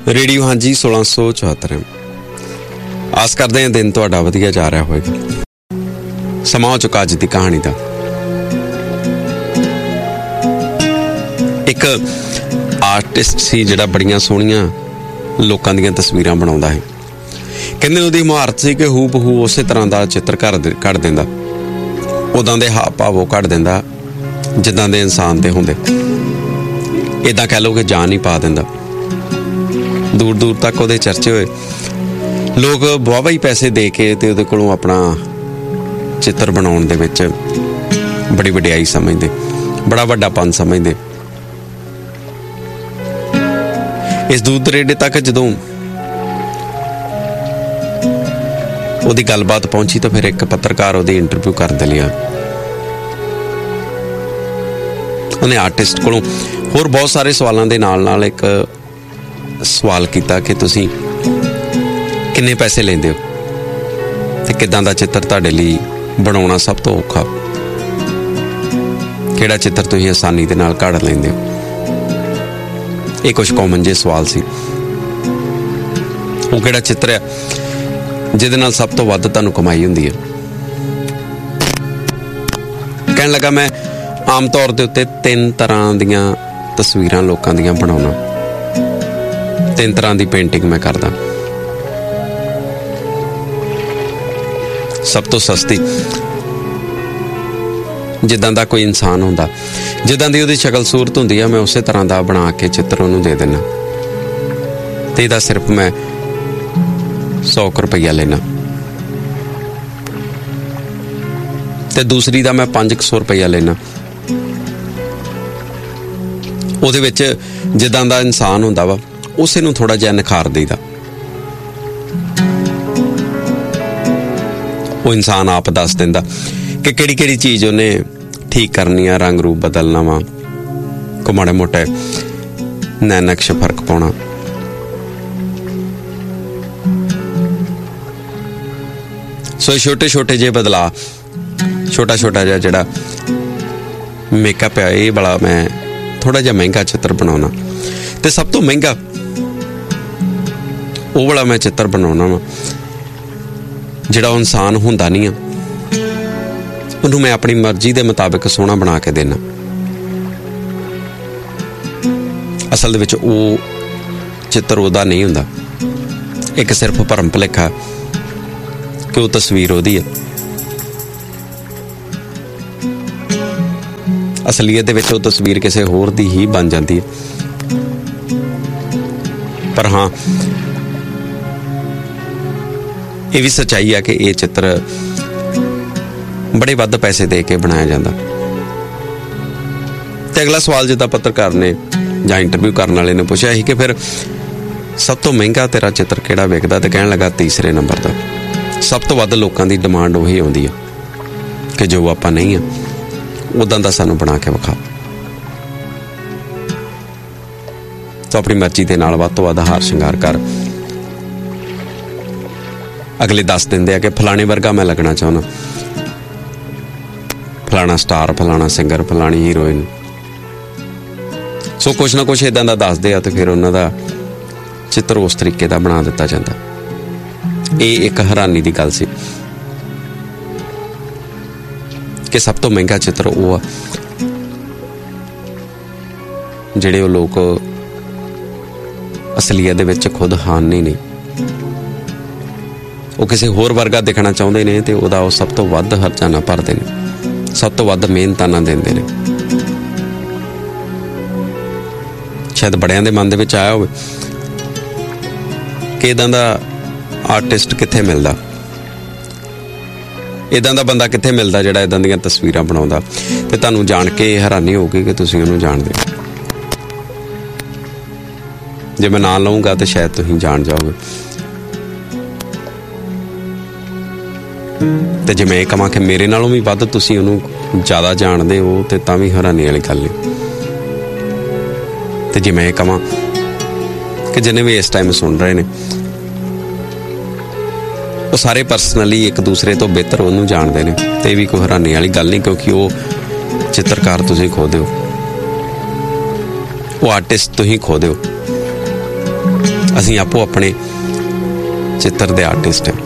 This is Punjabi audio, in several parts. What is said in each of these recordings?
ਰੇਡੀਓ ਹਾਂਜੀ 1674। ਆਸ ਕਰਦੇ ਹਾਂ ਦਿਨ ਤੁਹਾਡਾ ਵਧੀਆ ਜਾ ਰਿਹਾ ਹੋਵੇਗਾ। ਸਮਾਂ ਹੋ ਚੁੱਕਾ ਅੱਜ ਦੀ ਕਹਾਣੀ ਦਾ। ਇੱਕ ਆਰਟਿਸਟ ਸੀ ਜਿਹੜਾ ਬੜੀਆਂ ਸੋਹਣੀਆਂ ਲੋਕਾਂ ਦੀਆਂ ਤਸਵੀਰਾਂ ਬਣਾਉਂਦਾ ਹੈ। ਕਹਿੰਦੇ ਉਹਦੀ ਮੁਹਾਰਤ ਸੀ ਕਿ ਹੂ ਬਹੂ ਉਸੇ ਤਰ੍ਹਾਂ ਦਾ ਚਿੱਤਰ ਕੱਢ ਦਿੰਦਾ, ਉਦਾਂ ਦੇ ਹਾਵ ਭਾਵ ਉਹ ਕੱਢ ਦਿੰਦਾ ਜਿੱਦਾਂ ਦੇ ਇਨਸਾਨ ਦੇ ਹੁੰਦੇ। ਇੱਦਾਂ ਕਹਿ ਲਓ ਕਿ ਜਾਨ ਹੀ ਪਾ ਦਿੰਦਾ। ਦੂਰ ਦੂਰ ਤੱਕ ਉਹਦੇ ਚਰਚੇ ਹੋਏ। ਲੋਕ ਵਾਹਵਾ ਹੀ ਪੈਸੇ ਦੇ ਕੇ ਤੇ ਉਹਦੇ ਕੋਲੋਂ ਆਪਣਾ ਚਿੱਤਰ ਬਣਾਉਣ ਦੇ ਵਿੱਚ ਬੜੀ ਵਡਿਆਈ ਸਮਝਦੇ, ਬੜਾ ਵੱਡਾਪਨ ਸਮਝਦੇ। ਇਸ ਦੂਰ ਦਰੇਡੇ ਤੱਕ ਜਦੋਂ ਉਹਦੀ ਗੱਲਬਾਤ ਪਹੁੰਚੀ ਤਾਂ ਫਿਰ ਇੱਕ ਪੱਤਰਕਾਰ ਉਹਦੀ ਇੰਟਰਵਿਊ ਕਰਨ ਦੇ ਲਈ ਆ। ਉਹਨੇ ਆਰਟਿਸਟ ਕੋਲੋਂ ਹੋਰ ਬਹੁਤ ਸਾਰੇ ਸਵਾਲਾਂ ਦੇ ਨਾਲ ਨਾਲ ਇੱਕ ਸਵਾਲ ਕੀਤਾ ਕਿ ਤੁਸੀਂ ਕਿੰਨੇ ਪੈਸੇ ਲੈਂਦੇ ਹੋ ਤੇ ਕਿੱਦਾਂ ਦਾ ਚਿੱਤਰ ਤੁਹਾਡੇ ਲਈ ਬਣਾਉਣਾ ਸਭ ਤੋਂ ਔਖਾ, ਕਿਹੜਾ ਚਿੱਤਰ ਤੁਸੀਂ ਆਸਾਨੀ ਦੇ ਨਾਲ ਕੱਢ ਲੈਂਦੇ ਹੋ। ਇਹ ਕੁਝ ਕਾਮਨ ਜਿਹੇ ਸਵਾਲ ਸੀ। ਉਹ ਕਿਹੜਾ ਚਿੱਤਰ ਆ ਜਿਹਦੇ ਨਾਲ ਸਭ ਤੋਂ ਵੱਧ ਤੁਹਾਨੂੰ ਕਮਾਈ ਹੁੰਦੀ ਹੈ? ਕਹਿਣ ਲੱਗਾ ਮੈਂ ਆਮ ਤੌਰ ਦੇ ਉੱਤੇ 3 ਤਰ੍ਹਾਂ ਦੀਆਂ ਤਸਵੀਰਾਂ ਲੋਕਾਂ ਦੀਆਂ ਬਣਾਉਣਾ, 3 ਤਰ੍ਹਾਂ ਦੀ ਪੇਂਟਿੰਗ ਮੈਂ ਕਰਦਾ। ਸਭ ਤੋਂ ਸਸਤੀ, ਜਿੱਦਾਂ ਦਾ ਕੋਈ ਇਨਸਾਨ ਹੁੰਦਾ, ਜਿੱਦਾਂ ਦੀ ਉਹਦੀ ਸ਼ਕਲ ਸੂਰਤ ਹੁੰਦੀ ਆ, ਮੈਂ ਉਸੇ ਤਰ੍ਹਾਂ ਦਾ ਬਣਾ ਕੇ ਚਿੱਤਰ ਉਹਨੂੰ ਦੇ ਦਿੰਦਾ ਤੇ ਇਹਦਾ ਸਿਰਫ ਮੈਂ 100 ਰੁਪਈਆ ਲੈਣਾ। ਤੇ ਦੂਸਰੀ ਦਾ ਮੈਂ 500 ਰੁਪਈਆ ਲੈਣਾ। ਉਹਦੇ ਵਿੱਚ ਜਿੱਦਾਂ ਦਾ ਇਨਸਾਨ ਹੁੰਦਾ ਵਾ ਉਸੇ ਨੂੰ ਥੋੜਾ ਜਿਹਾ ਨਿਖਾਰ ਦੇਈਦਾ। ਉਹ ਇਨਸਾਨ ਆਪ ਦੱਸ ਦਿੰਦਾ ਕਿ ਕਿਹੜੀ ਕਿਹੜੀ ਚੀਜ਼ ਉਹਨੇ ਠੀਕ ਕਰਨੀ ਆ, ਰੰਗ ਰੂਪ ਬਦਲਣਾ ਵਾ, ਕੋ ਮਾੜੇ ਮੋਟੇ ਨਕਸ਼ ਫਰਕ ਪਾਉਣਾ। ਸੋ ਛੋਟੇ ਛੋਟੇ ਜਿਹੇ ਬਦਲਾਅ, ਛੋਟਾ ਛੋਟਾ ਜਿਹਾ ਜਿਹੜਾ ਮੇਕਅਪ ਆ, ਇਹ ਵਾਲਾ ਮੈਂ ਥੋੜਾ ਜਿਹਾ ਮਹਿੰਗਾ ਚਿੱਤਰ ਬਣਾਉਣਾ। ਤੇ ਸਭ ਤੋਂ ਮਹਿੰਗਾ ਉਹ ਵਾਲਾ ਮੈਂ ਚਿੱਤਰ ਬਣਾਉਣਾ ਵਾ ਜਿਹੜਾ ਉਹ ਇਨਸਾਨ ਹੁੰਦਾ ਨਹੀਂ ਆ, ਉਹਨੂੰ ਮੈਂ ਆਪਣੀ ਮਰਜ਼ੀ ਦੇ ਮੁਤਾਬਿਕ ਸੋਹਣਾ ਬਣਾ ਕੇ ਦੇਣਾ। ਅਸਲ ਦੇ ਵਿੱਚ ਉਹ ਚਿੱਤਰ ਉਹਦਾ ਨਹੀਂ ਹੁੰਦਾ, ਇੱਕ ਸਿਰਫ ਭਰਮ ਭੁਲੇਖਾ ਕਿ ਉਹ ਤਸਵੀਰ ਉਹਦੀ ਹੈ। ਅਸਲੀਅਤ ਦੇ ਵਿੱਚ ਉਹ ਤਸਵੀਰ ਕਿਸੇ ਹੋਰ ਦੀ ਹੀ ਬਣ ਜਾਂਦੀ ਹੈ। ਪਰ ਹਾਂ, ਇਹ ਵੀ ਸੱਚਾਈ ਆ ਕਿ ਇਹ ਚਿੱਤਰ ਬੜੇ ਵੱਧ ਪੈਸੇ ਦੇ ਕੇ ਬਣਾਇਆ ਜਾਂਦਾ। ਤੇ ਅਗਲਾ ਸਵਾਲ ਜਿੱਦਾਂ ਪੱਤਰਕਾਰ ਨੇ ਜਾਂ ਇੰਟਰਵਿਊ ਕਰਨ ਵਾਲੇ ਨੇ ਪੁੱਛਿਆ ਸੀ ਕਿ ਫਿਰ ਸਭ ਤੋਂ ਮਹਿੰਗਾ ਤੇਰਾ ਚਿੱਤਰ ਕਿਹੜਾ ਵਿਕਦਾ, ਤੇ ਕਹਿਣ ਲੱਗਾ ਤੀਸਰੇ ਨੰਬਰ ਦਾ। ਸਭ ਤੋਂ ਵੱਧ ਲੋਕਾਂ ਦੀ ਡਿਮਾਂਡ ਉਹੀ ਆਉਂਦੀ ਆ ਕਿ ਜੋ ਆਪਾਂ ਨਹੀਂ ਆ ਉਦਾਂ ਦਾ ਸਾਨੂੰ ਬਣਾ ਕੇ ਵਿਖਾ। ਤਾਂ ਆਪਣੀ ਮਰਜ਼ੀ ਦੇ ਨਾਲ ਵੱਧ ਤੋਂ ਵੱਧ ਹਾਰ ਸ਼ਿੰਗਾਰ ਕਰ। ਅਗਲੇ ਦੱਸ ਦਿੰਦੇ ਆ ਕਿ ਫਲਾਣੇ ਵਰਗਾ ਮੈਂ ਲੱਗਣਾ ਚਾਹੁੰਦਾ, ਫਲਾਣਾ ਸਟਾਰ, ਫਲਾਣਾ ਸਿੰਗਰ, ਫਲਾਣੀ ਹੀਰੋਇਨ। ਸੋ ਕੁਛ ਨਾ ਕੁਛ ਏਦਾਂ ਦਾ ਦੱਸਦੇ ਆ ਤੇ ਫਿਰ ਉਹਨਾਂ ਦਾ ਚਿੱਤਰ ਉਸ ਤਰੀਕੇ ਦਾ ਬਣਾ ਦਿੱਤਾ ਜਾਂਦਾ। ਇਹ ਇੱਕ ਹੈਰਾਨੀ ਦੀ ਗੱਲ ਸੀ ਕਿ ਸਭ ਤੋਂ ਮਹਿੰਗਾ ਚਿੱਤਰ ਉਹ ਆ ਜਿਹੜੇ ਉਹ ਲੋਕ ਅਸਲੀਅਤ ਦੇ ਵਿੱਚ ਖੁਦ ਹਾਨੀ ਨਹੀਂ। ਉਹ ਕਿਸੇ ਹੋਰ ਵਰਗਾ ਦਿਖਣਾ ਚਾਹੁੰਦੇ ਨੇ ਤੇ ਉਹਦਾ ਉਹ ਸਭ ਤੋਂ ਵੱਧ ਹਰਜਾਨਾ ਭਰਦੇ ਨੇ, ਸਭ ਤੋਂ ਵੱਧ ਮਿਹਨਤਾਨਾ ਦਿੰਦੇ ਨੇ। ਸ਼ਾਇਦ ਬੜਿਆਂ ਦੇ ਮਨ ਦੇ ਵਿੱਚ ਆਇਆ ਹੋਵੇ ਕਿ ਇੱਦਾਂ ਦਾ ਆਰਟਿਸਟ ਕਿੱਥੇ ਮਿਲਦਾ, ਇੱਦਾਂ ਦਾ ਬੰਦਾ ਕਿੱਥੇ ਮਿਲਦਾ ਜਿਹੜਾ ਇੱਦਾਂ ਦੀਆਂ ਤਸਵੀਰਾਂ ਬਣਾਉਂਦਾ। ਤੇ ਤੁਹਾਨੂੰ ਜਾਣ ਕੇ ਹੈਰਾਨੀ ਹੋਊਗੀ ਕਿ ਤੁਸੀਂ ਉਹਨੂੰ ਜਾਣਦੇ ਹੋ। ਜੇ ਮੈਂ ਨਾਂ ਲਊਂਗਾ ਤੇ ਸ਼ਾਇਦ ਤੁਸੀਂ ਜਾਣ ਜਾਓਗੇ। ਤੇ ਜੇ ਮੈਂ ਇਹ ਕਹਾਂ ਕਿ ਮੇਰੇ ਨਾਲੋਂ ਵੀ ਵੱਧ ਤੁਸੀਂ ਉਹਨੂੰ ਜ਼ਿਆਦਾ ਜਾਣਦੇ ਹੋ ਤੇ ਤਾਂ ਵੀ ਹੈਰਾਨੀ ਵਾਲੀ ਗੱਲ ਨਹੀਂ। ਤੇ ਜੇ ਮੈਂ ਇਹ ਕਹਾਂ ਕਿ ਜਿੰਨੇ ਵੀ ਇਸ ਟਾਈਮ ਸੁਣ ਰਹੇ ਨੇ ਉਹ ਸਾਰੇ ਪਰਸਨਲੀ ਇੱਕ ਦੂਸਰੇ ਤੋਂ ਬਿਹਤਰ ਉਹਨੂੰ ਜਾਣਦੇ ਨੇ, ਤੇ ਇਹ ਵੀ ਕੋਈ ਹੈਰਾਨੀ ਵਾਲੀ ਗੱਲ ਨਹੀਂ, ਕਿਉਂਕਿ ਉਹ ਚਿੱਤਰਕਾਰ ਤੁਸੀਂ ਖੁਦ ਹੋ, ਉਹ ਆਰਟਿਸਟ ਤੁਸੀਂ ਖੁਦ ਹੋ। ਅਸੀਂ ਆਪੋ ਆਪਣੇ ਚਿੱਤਰ ਦੇ ਆਰਟਿਸਟ ਹਾਂ।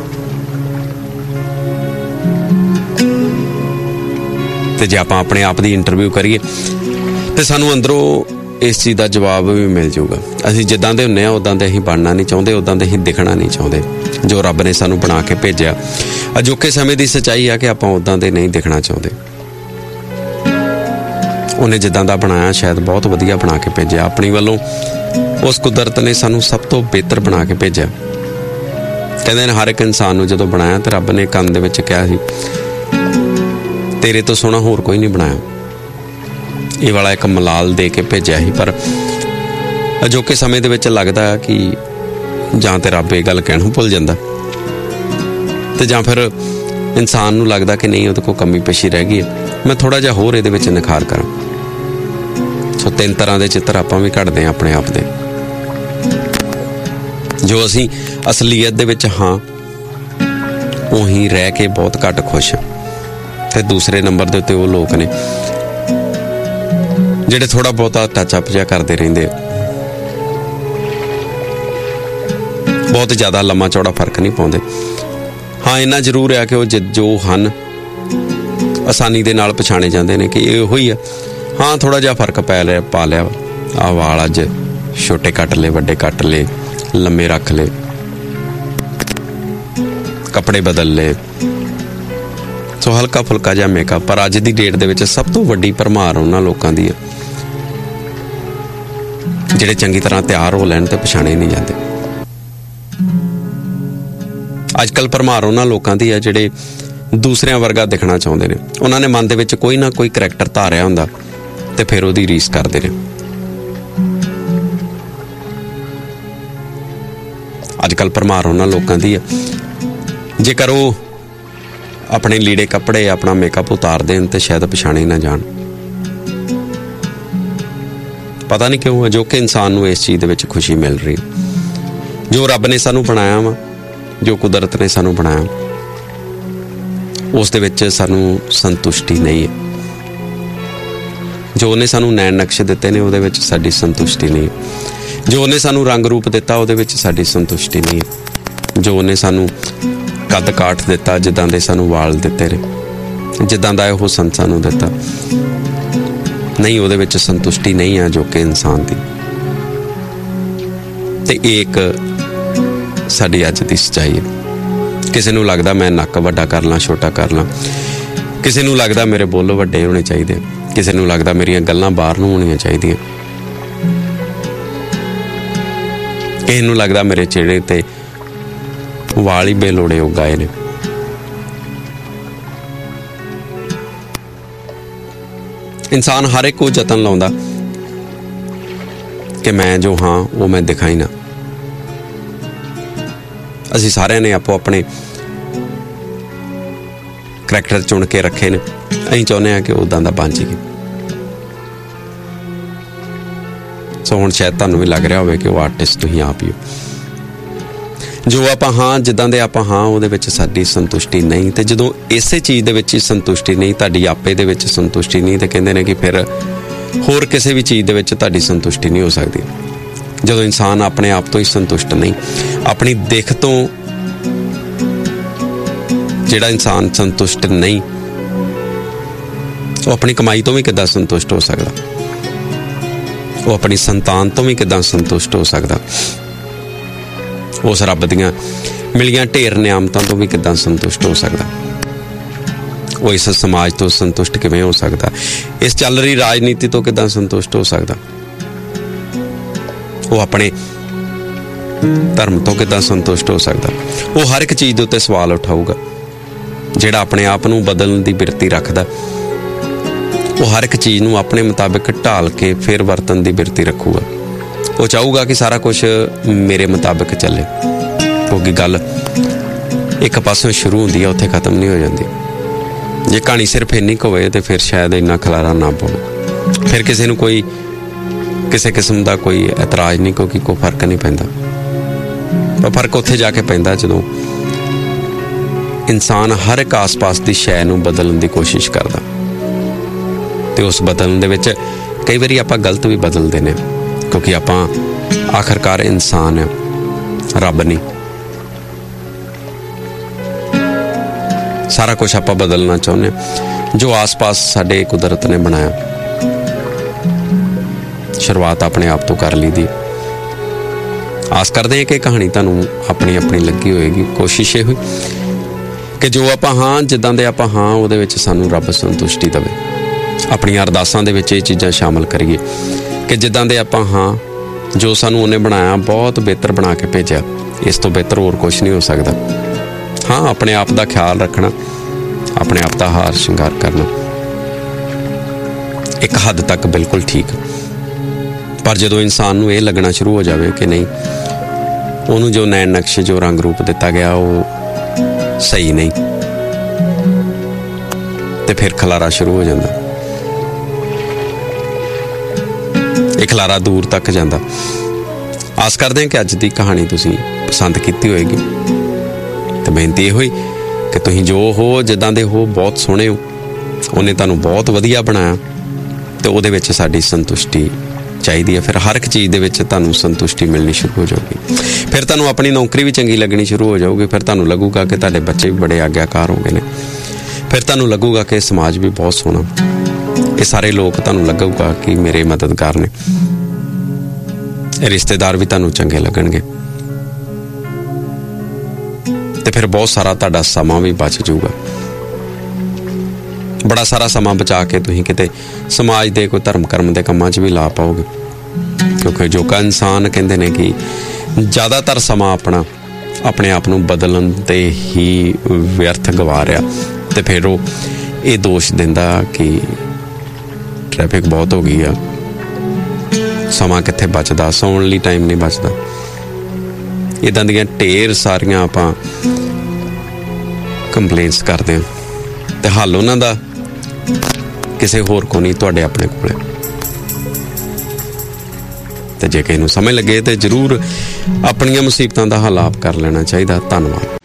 ਤੇ ਜੇ ਆਪਾਂ ਆਪਣੇ ਆਪ ਦੀ ਇੰਟਰਵਿਊ ਕਰੀਏ ਤੇ ਸਾਨੂੰ ਅੰਦਰੋਂ ਇਸ ਚੀਜ਼ ਦਾ ਜਵਾਬ ਵੀ ਮਿਲ ਜਾਊਗਾ। ਅਸੀਂ ਜਿੱਦਾਂ ਦੇ ਹੁੰਦੇ ਹਾਂ ਉੱਦਾਂ ਦੇ ਅਸੀਂ ਬਣਨਾ ਨਹੀਂ ਚਾਹੁੰਦੇ, ਉੱਦਾਂ ਦੇ ਅਸੀਂ ਦਿਖਣਾ ਨਹੀਂ ਚਾਹੁੰਦੇ। ਜੋ ਰੱਬ ਨੇ ਸਾਨੂੰ ਬਣਾ ਕੇ ਭੇਜਿਆ, ਅਜੋਕੇ ਸਮੇਂ ਦੀ ਸੱਚਾਈ ਆ ਕਿ ਆਪਾਂ ਉੱਦਾਂ ਦੇ ਨਹੀਂ ਦਿਖਣਾ ਚਾਹੁੰਦੇ। ਉਹਨੇ ਜਿੱਦਾਂ ਦਾ ਬਣਾਇਆ ਸ਼ਾਇਦ ਬਹੁਤ ਵਧੀਆ ਬਣਾ ਕੇ ਭੇਜਿਆ। ਆਪਣੀ ਵੱਲੋਂ ਉਸ ਕੁਦਰਤ ਨੇ ਸਾਨੂੰ ਸਭ ਤੋਂ ਬਿਹਤਰ ਬਣਾ ਕੇ ਭੇਜਿਆ। ਕਹਿੰਦੇ ਨੇ ਹਰ ਇੱਕ ਇਨਸਾਨ ਨੂੰ ਜਦੋਂ ਬਣਾਇਆ ਤੇ ਰੱਬ ਨੇ ਕੰਨ ਦੇ ਵਿੱਚ ਕਿਹਾ ਸੀ, ਤੇਰੇ ਤੋਂ ਸੋਹਣਾ ਹੋਰ ਕੋਈ ਨਹੀਂ ਬਣਾਇਆ। ਇਹ ਵਾਲਾ ਇੱਕ ਮਲਾਲ ਦੇ ਕੇ ਭੇਜਿਆ ਸੀ। ਪਰ ਅਜੋਕੇ ਸਮੇਂ ਦੇ ਵਿੱਚ ਲੱਗਦਾ ਕਿ ਜਾਂ ਤੇ ਰੱਬ ਇਹ ਗੱਲ ਕਹਿਣੋਂ ਭੁੱਲ ਜਾਂਦਾ ਤੇ ਜਾਂ ਫਿਰ ਇਨਸਾਨ ਨੂੰ ਲੱਗਦਾ ਕਿ ਨਹੀਂ ਉਹਦੇ ਕੋਲ ਕਮੀ ਪੇਸ਼ੀ ਰਹਿ ਗਈ ਹੈ, ਮੈਂ ਥੋੜ੍ਹਾ ਜਿਹਾ ਹੋਰ ਇਹਦੇ ਵਿੱਚ ਨਿਖਾਰ ਕਰਾਂ। ਸੋ 3 ਤਰ੍ਹਾਂ ਦੇ ਚਿੱਤਰ ਆਪਾਂ ਵੀ ਕੱਢਦੇ ਹਾਂ ਆਪਣੇ ਆਪ ਦੇ। ਜੋ ਅਸੀਂ ਅਸਲੀਅਤ ਦੇ ਵਿੱਚ ਹਾਂ ਉਹੀ ਰਹਿ ਕੇ ਬਹੁਤ ਘੱਟ ਖੁਸ਼ ਹਾਂ। ਤੇ ਦੂਸਰੇ ਨੰਬਰ ਦੇ ਉੱਤੇ ਉਹ ਲੋਕ ਨੇ ਜਿਹੜੇ ਥੋੜਾ ਬਹੁਤਾ ਟੱਚ ਅਪ ਜਿਹਾ ਕਰਦੇ ਰਹਿੰਦੇ, ਬਹੁਤ ਜ਼ਿਆਦਾ ਲੰਮਾ ਚੌੜਾ ਫਰਕ ਨਹੀਂ ਪਾਉਂਦੇ। ਹਾਂ ਇੰਨਾ ਜ਼ਰੂਰ ਹੈ ਕਿ ਉਹ ਜੋ ਹਨ ਆਸਾਨੀ ਦੇ ਨਾਲ ਪਛਾਣੇ ਜਾਂਦੇ ਨੇ ਕਿ ਇਹ ਉਹੀ ਆ। ਹਾਂ ਥੋੜਾ ਜਿਹਾ ਫਰਕ ਪਾ ਲਿਆ। ਆਹ ਵਾਲ ਅੱਜ ਛੋਟੇ ਕੱਟ ਲਏ, ਵੱਡੇ ਕੱਟ ਲਏ, ਲੰਮੇ ਰੱਖ ਲਏ, ਕੱਪੜੇ ਬਦਲ ਲਏ। ਸੋ ਹਲਕਾ ਫੁਲਕਾ ਜਿਹਾ ਮੇਕਅਪ। ਪਰ ਅੱਜ ਦੀ ਡੇਟ ਦੇ ਵਿੱਚ ਸਭ ਤੋਂ ਵੱਡੀ ਭਰਮਾਰ ਉਹਨਾਂ ਲੋਕਾਂ ਦੀ ਹੈ ਜਿਹੜੇ ਚੰਗੀ ਤਰ੍ਹਾਂ ਤਿਆਰ ਹੋ ਲੈਣ ਤੇ ਪਛਾਣੇ ਨਹੀਂ ਜਾਂਦੇ। ਅੱਜ ਕੱਲ੍ਹ ਭਰਮਾਰ ਉਹਨਾਂ ਲੋਕਾਂ ਦੀ ਹੈ ਜਿਹੜੇ ਦੂਸਰਿਆਂ ਵਰਗਾ ਦਿਖਣਾ ਚਾਹੁੰਦੇ ਨੇ। ਉਹਨਾਂ ਨੇ ਮਨ ਦੇ ਵਿੱਚ ਕੋਈ ਨਾ ਕੋਈ ਕਰੈਕਟਰ ਧਾਰਿਆ ਹੁੰਦਾ ਤੇ ਫਿਰ ਉਹਦੀ ਰੀਸ ਕਰਦੇ ਨੇ। ਅੱਜ ਕੱਲ੍ਹ ਭਰਮਾਰ ਉਹਨਾਂ ਲੋਕਾਂ ਦੀ ਹੈ ਜੇਕਰ ਉਹ ਆਪਣੇ ਲੀੜੇ ਕੱਪੜੇ, ਆਪਣਾ ਮੇਕਅਪ ਉਤਾਰ ਦੇਣ ਤੇ ਸ਼ਾਇਦ ਪਛਾਣੇ ਨਾ ਜਾਣ। ਪਤਾ ਨਹੀਂ ਕਿਉਂ ਅਜੋਕੇ ਇਨਸਾਨ ਨੂੰ ਇਸ ਚੀਜ਼ ਦੇ ਵਿੱਚ ਖੁਸ਼ੀ ਮਿਲ ਰਹੀ। ਜੋ ਰੱਬ ਨੇ ਸਾਨੂੰ ਬਣਾਇਆ ਵਾ, ਜੋ ਕੁਦਰਤ ਨੇ ਸਾਨੂੰ ਬਣਾਇਆ, ਉਸ ਦੇ ਵਿੱਚ ਸਾਨੂੰ ਸੰਤੁਸ਼ਟੀ ਨਹੀਂ ਹੈ। ਜੋ ਉਹਨੇ ਸਾਨੂੰ ਨੈਣ ਨਕਸ਼ ਦਿੱਤੇ ਨੇ ਉਹਦੇ ਵਿੱਚ ਸਾਡੀ ਸੰਤੁਸ਼ਟੀ ਨਹੀਂ ਹੈ। ਜੋ ਉਹਨੇ ਸਾਨੂੰ ਰੰਗ ਰੂਪ ਦਿੱਤਾ ਉਹਦੇ ਵਿੱਚ ਸਾਡੀ ਸੰਤੁਸ਼ਟੀ ਨਹੀਂ ਹੈ। ਜੋ ਉਹਨੇ ਸਾਨੂੰ ਕੱਦ ਕਾਠ ਦਿੱਤਾ, ਜਿੱਦਾਂ ਦੇ ਸਾਨੂੰ ਵਾਲ ਦਿੱਤੇ ਨੇ, ਜਿੱਦਾਂ ਦਾ ਉਹ ਹੁਸਨ ਸਾਨੂੰ ਦਿੱਤਾ, ਨਹੀਂ ਉਹਦੇ ਵਿੱਚ ਸੰਤੁਸ਼ਟੀ ਨਹੀਂ ਹੈ ਜੋ ਕਿ ਇਨਸਾਨ ਦੀ। ਤੇ ਇਹ ਇੱਕ ਸਾਡੀ ਅੱਜ ਦੀ ਸੱਚਾਈ ਹੈ। ਕਿਸੇ ਨੂੰ ਲੱਗਦਾ ਮੈਂ ਨੱਕ ਵੱਡਾ ਕਰ ਲਾਂ, ਛੋਟਾ ਕਰ ਲਾਂ। ਕਿਸੇ ਨੂੰ ਲੱਗਦਾ ਮੇਰੇ ਬੁੱਲ ਵੱਡੇ ਹੋਣੇ ਚਾਹੀਦੇ। ਕਿਸੇ ਨੂੰ ਲੱਗਦਾ ਮੇਰੀਆਂ ਗੱਲਾਂ ਬਾਹਰ ਨੂੰ ਹੋਣੀਆਂ ਚਾਹੀਦੀਆਂ। ਕਿਸੇ ਨੂੰ ਲੱਗਦਾ ਮੇਰੇ ਚਿਹਰੇ ਤੇ ਵਾਲ ਹੀ ਬੇਲੋੜੇ ਉਗਾਏ ਨੇ। ਇਨਸਾਨ ਹਰ ਇੱਕ ਉਹ ਯਤਨ ਲਾਉਂਦਾ ਕਿ ਮੈਂ ਜੋ ਹਾਂ ਉਹ ਮੈਂ ਦਿਖਾਈ ਨਾ। ਅਸੀਂ ਸਾਰਿਆਂ ਨੇ ਆਪੋ ਆਪਣੇ ਕਰੈਕਟਰ ਚੁਣ ਕੇ ਰੱਖੇ ਨੇ। ਅਸੀਂ ਚਾਹੁੰਦੇ ਹਾਂ ਕਿ ਉੱਦਾਂ ਦਾ ਬਣ ਜਾਈਏ। ਸੋ ਹੁਣ ਸ਼ਾਇਦ ਤੁਹਾਨੂੰ ਵੀ ਲੱਗ ਰਿਹਾ ਹੋਵੇ ਕਿ ਉਹ ਆਰਟਿਸਟ ਤੁਸੀਂ ਆਪ ਹੀ ਹੋ। ਜੋ ਆਪਾਂ ਹਾਂ, ਜਿੱਦਾਂ ਦੇ ਆਪਾਂ ਹਾਂ, ਉਹਦੇ ਵਿੱਚ ਸਾਡੀ ਸੰਤੁਸ਼ਟੀ ਨਹੀਂ। ਤੇ ਜਦੋਂ ਇਸੇ ਚੀਜ਼ ਦੇ ਵਿੱਚ ਹੀ ਸੰਤੁਸ਼ਟੀ ਨਹੀਂ, ਤੁਹਾਡੀ ਆਪੇ ਦੇ ਵਿੱਚ ਸੰਤੁਸ਼ਟੀ ਨਹੀਂ, ਤੇ ਕਹਿੰਦੇ ਨੇ ਕਿ ਫਿਰ ਹੋਰ ਕਿਸੇ ਵੀ ਚੀਜ਼ ਦੇ ਵਿੱਚ ਤੁਹਾਡੀ ਸੰਤੁਸ਼ਟੀ ਨਹੀਂ ਹੋ ਸਕਦੀ। ਜਦੋਂ ਇਨਸਾਨ ਆਪਣੇ ਆਪ ਤੋਂ ਹੀ ਸੰਤੁਸ਼ਟ ਨਹੀਂ, ਆਪਣੀ ਦਿੱਖ ਤੋਂ ਜਿਹੜਾ ਇਨਸਾਨ ਸੰਤੁਸ਼ਟ ਨਹੀਂ, ਉਹ ਆਪਣੀ ਕਮਾਈ ਤੋਂ ਵੀ ਕਿੱਦਾਂ ਸੰਤੁਸ਼ਟ ਹੋ ਸਕਦਾ? ਉਹ ਆਪਣੀ ਸੰਤਾਨ ਤੋਂ ਵੀ ਕਿੱਦਾਂ ਸੰਤੁਸ਼ਟ ਹੋ ਸਕਦਾ? ਉਸ ਰੱਬ ਦੀਆਂ ਮਿਲੀਆਂ ਢੇਰ ਨਿਆਮਤਾਂ ਤੋਂ ਵੀ ਕਿੱਦਾਂ ਸੰਤੁਸ਼ਟ ਹੋ ਸਕਦਾ? ਉਹ ਇਸ ਸਮਾਜ ਤੋਂ ਸੰਤੁਸ਼ਟ ਕਿਵੇਂ ਹੋ ਸਕਦਾ? ਇਸ ਚੱਲ ਰਹੀ ਰਾਜਨੀਤੀ ਤੋਂ ਕਿੱਦਾਂ ਸੰਤੁਸ਼ਟ ਹੋ ਸਕਦਾ? ਉਹ ਆਪਣੇ ਧਰਮ ਤੋਂ ਕਿੱਦਾਂ ਸੰਤੁਸ਼ਟ ਹੋ ਸਕਦਾ? ਉਹ ਹਰ ਇੱਕ ਚੀਜ਼ ਦੇ ਉੱਤੇ ਸਵਾਲ ਉਠਾਊਗਾ। ਜਿਹੜਾ ਆਪਣੇ ਆਪ ਨੂੰ ਬਦਲਣ ਦੀ ਬਿਰਤੀ ਰੱਖਦਾ, ਉਹ ਹਰ ਇੱਕ ਚੀਜ਼ ਨੂੰ ਆਪਣੇ ਮੁਤਾਬਿਕ ਢਾਲ ਕੇ ਫਿਰ ਵਰਤਣ ਦੀ ਬਿਰਤੀ ਰੱਖੂਗਾ। ਉਹ ਚਾਹੂਗਾ ਕਿ ਸਾਰਾ ਕੁਝ ਮੇਰੇ ਮੁਤਾਬਿਕ ਚੱਲੇ, ਕਿਉਂਕਿ ਗੱਲ ਇੱਕ ਪਾਸੋਂ ਸ਼ੁਰੂ ਹੁੰਦੀ ਹੈ, ਉੱਥੇ ਖਤਮ ਨਹੀਂ ਹੋ ਜਾਂਦੀ। ਜੇ ਕਹਾਣੀ ਸਿਰਫ ਇੰਨੀ ਕੁ ਹੋਵੇ ਤੇ ਫਿਰ ਸ਼ਾਇਦ ਇੰਨਾ ਖਲਾਰਾ ਨਾ ਪਵੇ। ਫਿਰ ਕਿਸੇ ਨੂੰ ਕੋਈ ਕਿਸੇ ਕਿਸਮ ਦਾ ਕੋਈ ਇਤਰਾਜ਼ ਨਹੀਂ, ਕਿਉਂਕਿ ਕੋਈ ਫਰਕ ਨਹੀਂ ਪੈਂਦਾ। ਪਰ ਫਰਕ ਉੱਥੇ ਜਾ ਕੇ ਪੈਂਦਾ ਜਦੋਂ ਇਨਸਾਨ ਹਰ ਇੱਕ ਆਸ-ਪਾਸ ਦੀ ਸ਼ੈ ਨੂੰ ਬਦਲਣ ਦੀ ਕੋਸ਼ਿਸ਼ ਕਰਦਾ। ਤੇ ਉਸ ਬਦਲਣ ਦੇ ਵਿੱਚ ਕਈ ਵਾਰੀ ਆਪਾਂ ਗਲਤ ਵੀ ਬਦਲਦੇ ਨੇ, ਕਿਉਂਕਿ ਆਪਾਂ ਆਖਰਕਾਰ ਇਨਸਾਨ ਆ। ਰੱਬ ਨਹੀਂ। ਸਾਰਾ ਕੁਛ ਆਪਾਂ ਬਦਲਣਾ ਚਾਹੁੰਦੇ ਹਾਂ। ਜੋ ਆਸ-ਪਾਸ ਸਾਡੇ ਕੁਦਰਤ ਨੇ ਬਣਾਇਆ, ਸ਼ੁਰੂਆਤ ਆਪਣੇ ਆਪ ਤੋਂ ਕਰ ਲਈ ਦੀ। ਆਸ ਕਰਦੇ ਹਾਂ ਕਿ ਕਹਾਣੀ ਤੁਹਾਨੂੰ ਆਪਣੀ ਲੱਗੀ ਹੋਏਗੀ। ਕੋਸ਼ਿਸ਼ ਇਹ ਹੋਈ ਕਿ ਜੋ ਆਪਾਂ ਹਾਂ, ਜਿੱਦਾਂ ਦੇ ਆਪਾਂ ਹਾਂ, ਉਹਦੇ ਵਿੱਚ ਸਾਨੂੰ ਰੱਬ ਸੰਤੁਸ਼ਟੀ ਦੇਵੇ। ਆਪਣੀਆਂ ਅਰਦਾਸਾਂ ਦੇ ਵਿੱਚ ਇਹ ਚੀਜ਼ਾਂ ਸ਼ਾਮਲ ਕਰੀਏ ਕਿ ਜਿੱਦਾਂ ਦੇ ਆਪਾਂ ਹਾਂ, ਜੋ ਸਾਨੂੰ ਉਹਨੇ ਬਣਾਇਆ ਬਹੁਤ ਬਿਹਤਰ ਬਣਾ ਕੇ ਭੇਜਿਆ। ਇਸ ਤੋਂ ਬਿਹਤਰ ਹੋਰ ਕੁਛ ਨਹੀਂ ਹੋ ਸਕਦਾ। ਹਾਂ, ਆਪਣੇ ਆਪ ਦਾ ਖਿਆਲ ਰੱਖਣਾ, ਆਪਣੇ ਆਪ ਦਾ ਹਾਰ ਸ਼ਿੰਗਾਰ ਕਰਨਾ ਇੱਕ ਹੱਦ ਤੱਕ ਬਿਲਕੁਲ ਠੀਕ। ਪਰ ਜਦੋਂ ਇਨਸਾਨ ਨੂੰ ਇਹ ਲੱਗਣਾ ਸ਼ੁਰੂ ਹੋ ਜਾਵੇ ਕਿ ਨਹੀਂ, ਉਹਨੂੰ ਜੋ ਨੈਣ ਨਕਸ਼, ਜੋ ਰੰਗ ਰੂਪ ਦਿੱਤਾ ਗਿਆ ਉਹ ਸਹੀ ਨਹੀਂ, ਤੇ ਫਿਰ ਖਲਾਰਾ ਸ਼ੁਰੂ ਹੋ ਜਾਂਦਾ। ਇਹ ਖਲਾਰਾ ਦੂਰ ਤੱਕ ਜਾਂਦਾ। ਆਸ ਕਰਦੇ ਹਾਂ ਕਿ ਅੱਜ ਦੀ ਕਹਾਣੀ ਤੁਸੀਂ ਪਸੰਦ ਕੀਤੀ ਹੋਏਗੀ। ਤੇ ਬੇਨਤੀ ਇਹ ਹੋਈ ਕਿ ਤੁਸੀਂ ਜੋ ਹੋ, ਜਿੱਦਾਂ ਦੇ ਹੋ, ਬਹੁਤ ਸੋਹਣੇ ਹੋ। ਉਹਨੇ ਤੁਹਾਨੂੰ ਬਹੁਤ ਵਧੀਆ ਬਣਾਇਆ ਤੇ ਉਹਦੇ ਵਿੱਚ ਸਾਡੀ ਸੰਤੁਸ਼ਟੀ ਚਾਹੀਦੀ ਹੈ। ਫਿਰ ਹਰ ਇੱਕ ਚੀਜ਼ ਦੇ ਵਿੱਚ ਤੁਹਾਨੂੰ ਸੰਤੁਸ਼ਟੀ ਮਿਲਣੀ ਸ਼ੁਰੂ ਹੋ ਜਾਊਗੀ। ਫਿਰ ਤੁਹਾਨੂੰ ਆਪਣੀ ਨੌਕਰੀ ਵੀ ਚੰਗੀ ਲੱਗਣੀ ਸ਼ੁਰੂ ਹੋ ਜਾਊਗੀ। ਫਿਰ ਤੁਹਾਨੂੰ ਲੱਗੂਗਾ ਕਿ ਤੁਹਾਡੇ ਬੱਚੇ ਵੀ ਬੜੇ ਆਗਿਆਕਾਰ ਹੋ ਗਏ ਨੇ। ਫਿਰ ਤੁਹਾਨੂੰ ਲੱਗੂਗਾ ਕਿ ਸਮਾਜ ਵੀ ਬਹੁਤ ਸੋਹਣਾ। ਇਹ ਸਾਰੇ ਲੋਕ ਤੁਹਾਨੂੰ ਲੱਗੂਗਾ ਕਿ ਮੇਰੇ ਮਦਦਗਾਰ ਨੇ। ਇਹ ਰਿਸ਼ਤੇਦਾਰ ਵੀ ਤੁਹਾਨੂੰ ਚੰਗੇ ਲੱਗਣਗੇ। ਤੇ ਫਿਰ ਬਹੁਤ ਸਾਰਾ ਤੁਹਾਡਾ ਸਮਾਂ ਵੀ ਬਚ ਜਾਊਗਾ। ਬੜਾ ਸਾਰਾ ਸਮਾਂ ਬਚਾ ਕੇ ਤੁਸੀਂ ਕਿਤੇ ਸਮਾਜ ਦੇ ਕੋਈ ਧਰਮ ਕਰਮ ਦੇ ਕੰਮਾਂ 'ਚ ਵੀ ਲਾ ਪਾਓਗੇ। ਕਿਉਂਕਿ ਜੋ ਕਾ ਇਨਸਾਨ ਕਹਿੰਦੇ ਨੇ ਕਿ ਜ਼ਿਆਦਾਤਰ ਸਮਾਂ ਆਪਣਾ ਆਪਣੇ ਆਪ ਨੂੰ ਬਦਲਣ ਤੇ ਹੀ ਵਿਅਰਥ ਗਵਾ ਰਿਹਾ। ਤੇ ਫਿਰ ਉਹ ਇਹ ਦੋਸ਼ ਦਿੰਦਾ ਕਿ ਟ੍ਰੈਫਿਕ ਬਹੁਤ ਹੋ ਗਈ ਆ, ਸਮਾਂ ਕਿੱਥੇ ਬਚਦਾ, ਸੌਣ ਲਈ ਟਾਈਮ ਨਹੀਂ ਬਚਦਾ। ਇੱਦਾਂ ਦੀਆਂ ਢੇਰ ਸਾਰੀਆਂ ਆਪਾਂ ਕੰਪਲੇਂਟਸ ਕਰਦੇ ਹਾਂ ਤੇ ਹੱਲ ਉਹਨਾਂ ਦਾ ਕਿਸੇ ਹੋਰ ਕੋਲ ਨਹੀਂ, ਤੁਹਾਡੇ ਆਪਣੇ ਕੋਲ। ਤੇ ਜੇ ਕਿਸੇ ਨੂੰ ਸਮਝ ਲੱਗੇ ਤੇ ਜ਼ਰੂਰ ਆਪਣੀਆਂ ਮੁਸੀਬਤਾਂ ਦਾ ਹੱਲ ਆਪ ਕਰ ਲੈਣਾ ਚਾਹੀਦਾ। ਧੰਨਵਾਦ।